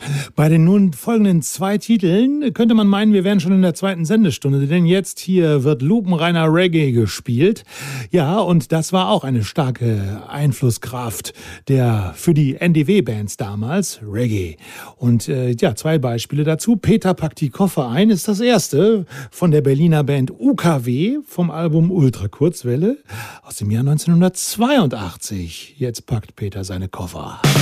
Bei den nun folgenden 2 Titeln könnte man meinen, wir wären schon in der 2. Sendestunde, denn jetzt hier wird lupenreiner Reggae gespielt. Ja, und das war auch eine starke Einflusskraft für die NDW-Bands damals, Reggae. Und 2 Beispiele dazu. Peter packt die Koffer ein ist das erste von der Berliner Band UKW vom Album Ultra Kurzwelle aus dem Jahr 1982. Jetzt packt Peter seine Koffer.